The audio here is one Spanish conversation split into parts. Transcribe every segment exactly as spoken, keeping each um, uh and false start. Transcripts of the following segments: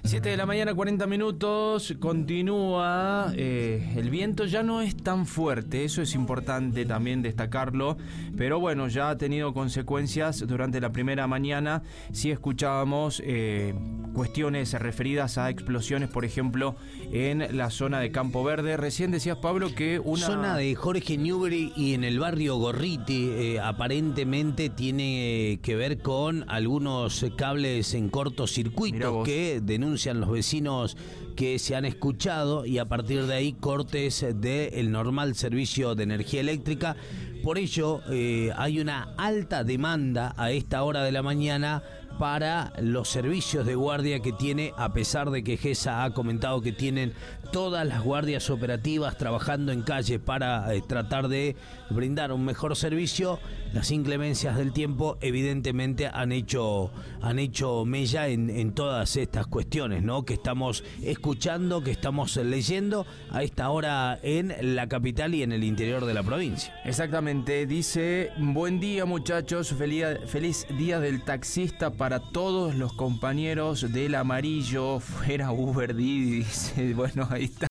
siete de la mañana, cuarenta minutos, continúa, eh, el viento ya no es tan fuerte, eso es importante también destacarlo, pero bueno, ya ha tenido consecuencias durante la primera mañana. Sí escuchábamos eh, cuestiones referidas a explosiones, por ejemplo, en la zona de Campo Verde. Recién decías, Pablo, que una... Zona de Jorge Newbery y en el barrio Gorriti, eh, aparentemente tiene que ver con algunos cables en cortocircuito que denuncian los vecinos que se han escuchado, y a partir de ahí cortes del normal servicio de energía eléctrica. Por ello eh, hay una alta demanda a esta hora de la mañana para los servicios de guardia que tiene, a pesar de que GESA ha comentado que tienen todas las guardias operativas trabajando en calle para eh, tratar de brindar un mejor servicio. Las inclemencias del tiempo evidentemente han hecho han hecho mella en, en todas estas cuestiones, ¿no?, que estamos escuchando, que estamos leyendo a esta hora en la capital y en el interior de la provincia. Exactamente, dice: buen día, muchachos, feliz, feliz día del taxista para todos los compañeros del amarillo, fuera Uber, Didi, dice. Bueno, ahí está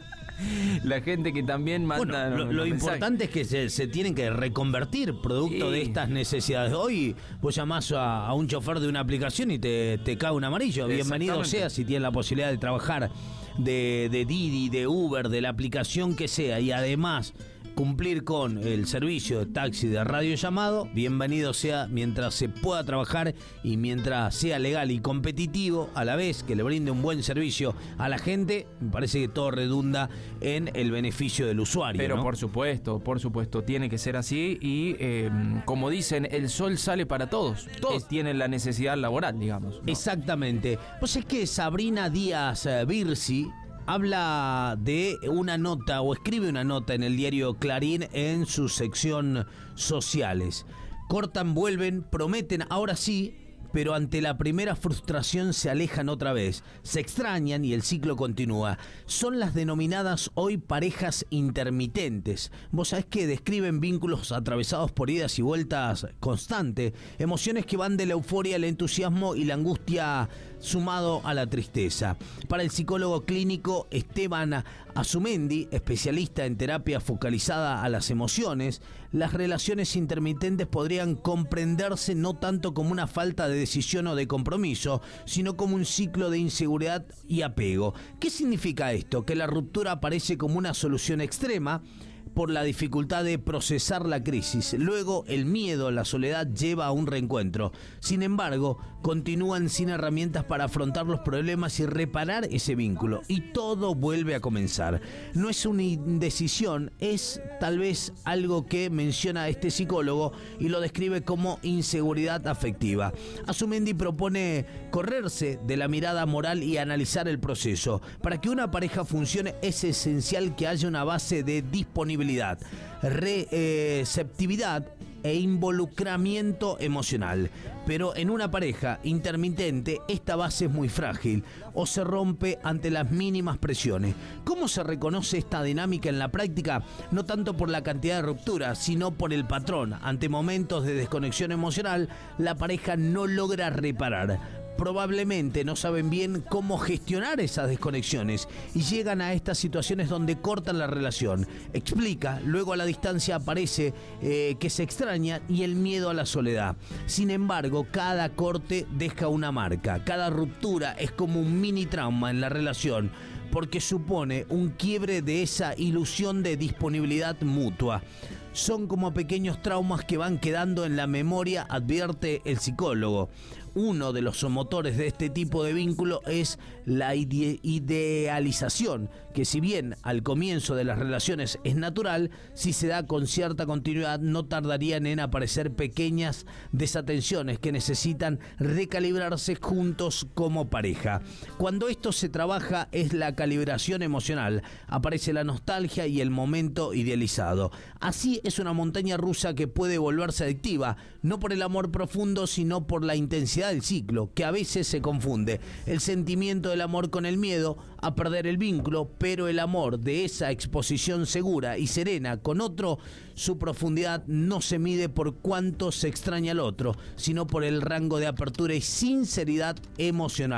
la gente que también manda. Bueno, lo, lo importante es que se, se tienen que reconvertir producto sí. de estas necesidades. Hoy vos llamás a, a un chofer de una aplicación y te, te cae un amarillo. Bienvenido sea si tiene la posibilidad de trabajar de, de Didi, de Uber, de la aplicación que sea, y además cumplir con el servicio de taxi de radio llamado. Bienvenido sea mientras se pueda trabajar y mientras sea legal y competitivo, a la vez que le brinde un buen servicio a la gente. Me parece que todo redunda en el beneficio del usuario, Pero ¿no? por supuesto, por supuesto, tiene que ser así. Y eh, como dicen, el sol sale para todos. Todos es, tienen la necesidad laboral, digamos, ¿no? Exactamente. Pues es que Sabrina Díaz eh, Birsi habla de una nota, o escribe una nota en el diario Clarín en su sección sociales. Cortan, vuelven, prometen, ahora sí, pero ante la primera frustración se alejan otra vez, se extrañan y el ciclo continúa. Son las denominadas hoy parejas intermitentes. Vos sabés que describen vínculos atravesados por idas y vueltas constantes, emociones que van de la euforia al entusiasmo y la angustia sumado a la tristeza. Para el psicólogo clínico Esteban Azumendi, especialista en terapia focalizada a las emociones, las relaciones intermitentes podrían comprenderse no tanto como una falta de decisión o de compromiso, sino como un ciclo de inseguridad y apego. ¿Qué significa esto? Que la ruptura aparece como una solución extrema por la dificultad de procesar la crisis. Luego, el miedo, la soledad lleva a un reencuentro. Sin embargo, continúan sin herramientas para afrontar los problemas y reparar ese vínculo. Y todo vuelve a comenzar. No es una indecisión, es tal vez algo que menciona este psicólogo y lo describe como inseguridad afectiva. Azumendi propone correrse de la mirada moral y analizar el proceso. Para que una pareja funcione es esencial que haya una base de disponibilidad, receptividad e involucramiento emocional. Pero en una pareja intermitente esta base es muy frágil o se rompe ante las mínimas presiones. ¿Cómo se reconoce esta dinámica en la práctica? No tanto por la cantidad de rupturas, sino por el patrón. Ante momentos de desconexión emocional, la pareja no logra reparar. Probablemente no saben bien cómo gestionar esas desconexiones y llegan a estas situaciones donde cortan la relación. Explica, luego a la distancia aparece eh, que se extraña y el miedo a la soledad. Sin embargo, cada corte deja una marca, cada ruptura es como un mini trauma en la relación, porque supone un quiebre de esa ilusión de disponibilidad mutua. Son como pequeños traumas que van quedando en la memoria, advierte el psicólogo. Uno de los motores de este tipo de vínculo es la ide- idealización, que si bien al comienzo de las relaciones es natural, si se da con cierta continuidad no tardarían en aparecer pequeñas desatenciones que necesitan recalibrarse juntos como pareja. Cuando esto se trabaja es la calibración emocional, aparece la nostalgia y el momento idealizado. Así es una montaña rusa que puede volverse adictiva, no por el amor profundo, sino por la intensidad del ciclo, que a veces se confunde. El sentimiento del amor con el miedo a perder el vínculo, pero el amor de esa exposición segura y serena con otro, su profundidad no se mide por cuánto se extraña al otro, sino por el rango de apertura y sinceridad emocional.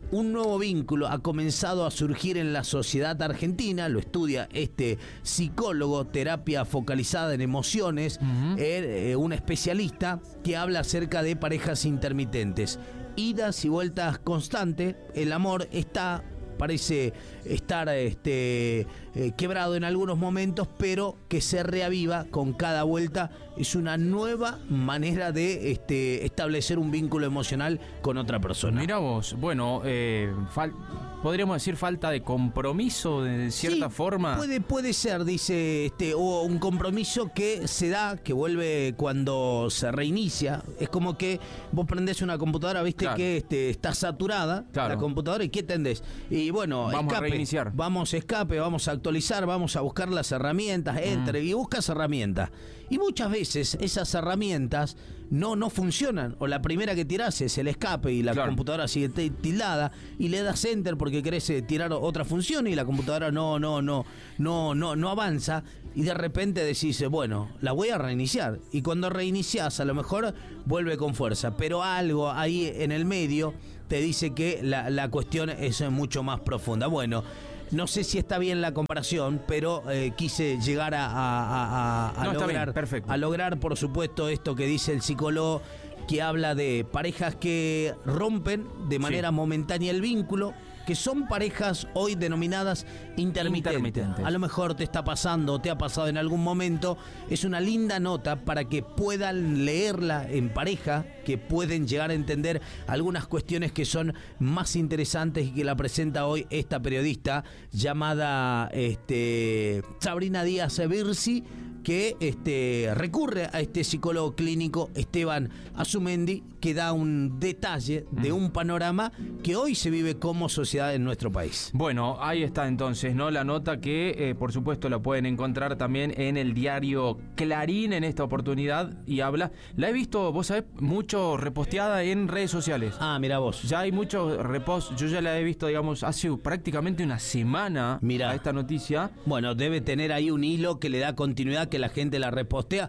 Un nuevo vínculo ha comenzado a surgir en la sociedad argentina, lo estudia este psicólogo, terapia focalizada en emociones, uh-huh. eh, un especialista que habla acerca de parejas intermitentes. Idas y vueltas constantes, el amor está... parece estar este, eh, quebrado en algunos momentos, pero que se reaviva con cada vuelta. Es una nueva manera de este, establecer un vínculo emocional con otra persona. Mira vos, bueno, eh, fal- podríamos decir falta de compromiso de cierta sí, forma. Puede, puede ser, dice, este, o un compromiso que se da, que vuelve cuando se reinicia. Es como que vos prendés una computadora, viste claro. que este, está saturada claro. la computadora, y ¿qué tendés? Y bueno, vamos escape, a reiniciar. Vamos a escape, vamos a actualizar, vamos a buscar las herramientas, entre mm. y buscas herramientas. Y muchas veces esas herramientas no, no funcionan, o la primera que tirás es el escape y la claro. computadora sigue tildada, y le das enter porque querés tirar otra función y la computadora no, no, no, no, no, no avanza, y de repente decís, bueno, la voy a reiniciar, y cuando reiniciás a lo mejor vuelve con fuerza, pero algo ahí en el medio te dice que la, la cuestión es mucho más profunda. Bueno, no sé si está bien la comparación, pero eh, quise llegar a, a, a, a, no, lograr, a lograr, por supuesto, esto que dice el psicólogo, que habla de parejas que rompen de manera sí. momentánea el vínculo, que son parejas hoy denominadas intermitentes. intermitentes. A lo mejor te está pasando, te ha pasado en algún momento. Es una linda nota para que puedan leerla en pareja, que pueden llegar a entender algunas cuestiones que son más interesantes y que la presenta hoy esta periodista llamada este, Sabrina Díaz Birsi, que este, recurre a este psicólogo clínico Esteban Azumendi, que da un detalle de un panorama que hoy se vive como sociedad en nuestro país. Bueno, ahí está entonces, ¿no? La nota que, eh, por supuesto, la pueden encontrar también en el diario Clarín en esta oportunidad, y habla, la he visto, vos sabés, mucho reposteada en redes sociales. Ah, mira vos. Ya hay muchos reposts, yo ya la he visto, digamos, hace prácticamente una semana Mirá. a esta noticia. Bueno, debe tener ahí un hilo que le da continuidad, que la gente la repostea.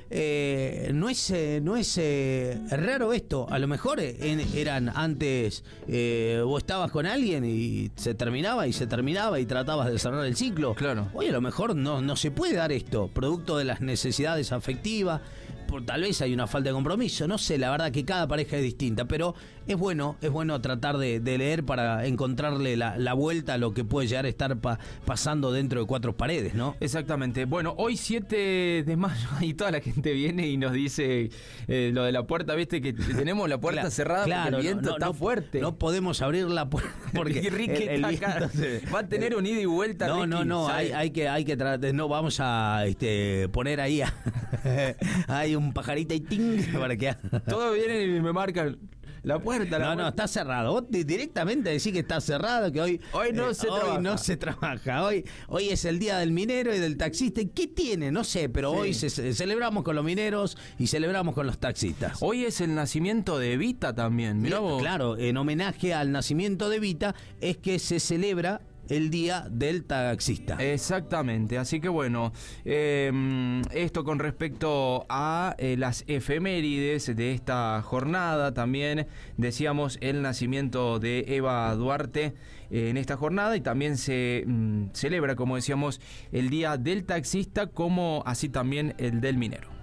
Eh, no es eh, no es eh, raro esto. A lo mejor en, eran antes eh, vos estabas con alguien y se terminaba y se terminaba y tratabas de cerrar el ciclo. Claro. Hoy a lo mejor no, no se puede dar esto, producto de las necesidades afectivas. Por, tal vez hay una falta de compromiso, no sé, la verdad que cada pareja es distinta, pero es bueno, es bueno tratar de, de leer para encontrarle la, la vuelta a lo que puede llegar a estar pa, pasando dentro de cuatro paredes, ¿no? Exactamente. Bueno, hoy siete de mayo y toda la gente viene y nos dice eh, lo de la puerta, viste que tenemos la puerta claro, cerrada claro, porque el viento no, no, está no, fuerte. No podemos abrir la puerta porque el, el viento acá. Se, va a tener un ida y vuelta. No, Ricky, no, no, hay, hay que hay que tratar, no vamos a este, poner ahí a, hay un pajarito y ting para que todo viene y me marcan la puerta. La no, puerta. no, está cerrado. Vos directamente decís que está cerrado, que hoy hoy no eh, se hoy trabaja. no se trabaja. Hoy hoy es el día del minero y del taxista. ¿Qué tiene? No sé, pero sí. hoy se, se, celebramos con los mineros y celebramos con los taxistas. Hoy es el nacimiento de Evita también. Mirá vos. Claro, en homenaje al nacimiento de Evita es que se celebra el día del taxista. Exactamente, así que bueno, eh, esto con respecto a eh, las efemérides de esta jornada. También decíamos el nacimiento de Eva Duarte eh, en esta jornada, y también se mm, celebra, como decíamos, el día del taxista, como así también el del minero.